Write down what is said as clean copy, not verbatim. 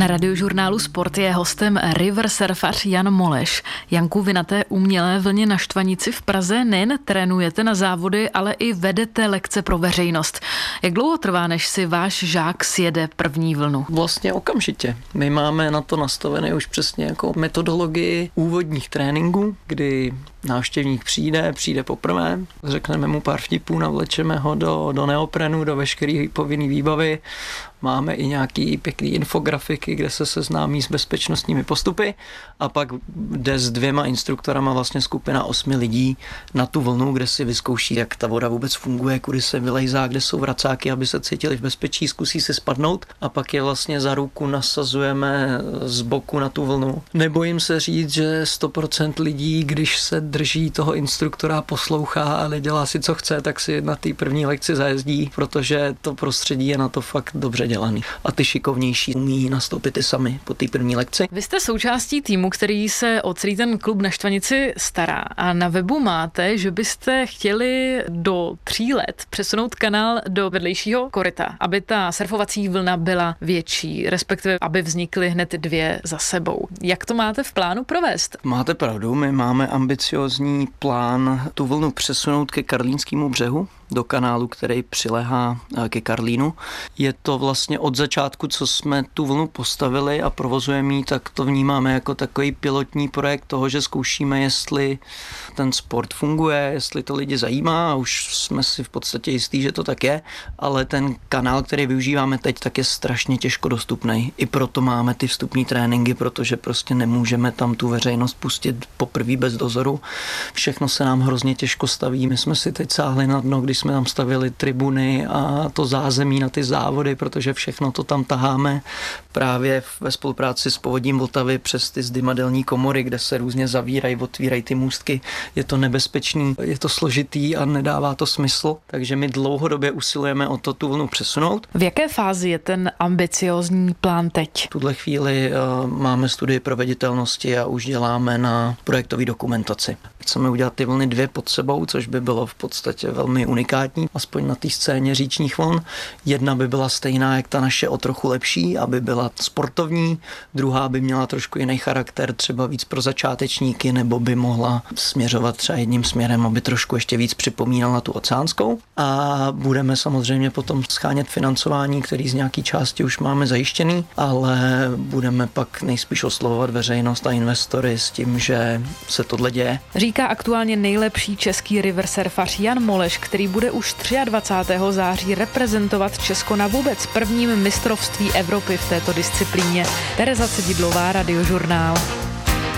Na Radiožurnálu Sport je hostem river surfař Jan Moleš. Janku, vy na té umělé vlně na Štvanici v Praze nejen trénujete na závody, ale i vedete lekce pro veřejnost. Jak dlouho trvá, než si váš žák sjede první vlnu? Vlastně okamžitě. My máme na to nastavené už přesně jako metodologii úvodních tréninků, kdy návštěvník přijde poprvé, řekneme mu pár vtipů, navlečeme ho do neoprenu, do veškeré povinné výbavy. Máme i nějaký pěkný infografiky, kde se seznámí s bezpečnostními postupy a pak jde s 2 instruktorama vlastně skupina 8 lidí na tu vlnu, kde si vyzkouší, jak ta voda vůbec funguje, kudy se vylejzá, kde jsou vracáky, aby se cítili v bezpečí, zkusí si spadnout a pak je vlastně za ruku nasazujeme z boku na tu vlnu. Nebojím se říct, že 100% lidí, když se drží toho instruktora, poslouchá a nedělá si, co chce, tak si na té první lekci zajezdí, protože to prostředí je na to fakt dobře dělaný. A ty šikovnější umí nastoupit i sami po té první lekci. Vy jste součástí týmu, který se o celý ten klub na Štvanici stará a na webu máte, že byste chtěli do 3 let přesunout kanál do vedlejšího koryta, aby ta surfovací vlna byla větší, respektive aby vznikly hned 2 za sebou. Jak to máte v plánu provést? Máte pravdu, my máme ambiciózní plán tu vlnu přesunout ke Karlínskému břehu, do kanálu, který přiléhá ke Karlínu. Je to vlastně od začátku, co jsme tu vlnu postavili a provozujeme ji, tak to vnímáme jako takový pilotní projekt toho, že zkoušíme, jestli ten sport funguje, jestli to lidi zajímá a už jsme si v podstatě jistí, že to tak je, ale ten kanál, který využíváme teď, tak je strašně těžko dostupný. I proto máme ty vstupní tréninky, protože prostě nemůžeme tam tu veřejnost pustit poprvé bez dozoru. Všechno se nám hrozně těžko staví. My jsme si teď sáhli na dno, když jsme tam stavili tribuny a to zázemí na ty závody, protože všechno to tam taháme právě ve spolupráci s Povodím Vltavy přes ty zdymadelní komory, kde se různě zavírají, otvírají ty můstky. Je to nebezpečný, je to složitý a nedává to smysl, takže my dlouhodobě usilujeme o to tu vlnu přesunout. V jaké fázi je ten ambiciózní plán teď? V tuhle chvíli máme studii proveditelnosti a už děláme na projektové dokumentaci. Chceme udělat ty vlny 2 pod sebou, což by bylo v podstatě velmi unikátní, aspoň na té scéně říčních vln. Jedna by byla stejná, jak ta naše, o trochu lepší, aby byla sportovní, druhá by měla trošku jiný charakter, třeba víc pro začátečníky, nebo by mohla směřovat třeba jedním směrem, aby trošku ještě víc připomínala tu oceánskou. A budeme samozřejmě potom schánět financování, který z nějaký části už máme zajištěný, ale budeme pak nejspíš oslovovat veřejnost a investory s tím, že se tohle děje. Říká aktuálně nejlepší český river surfař Jan Moleš, který bude už 23. září reprezentovat Česko na vůbec prvním mistrovství Evropy v této disciplíně. Tereza Cedidlová, Radiožurnál.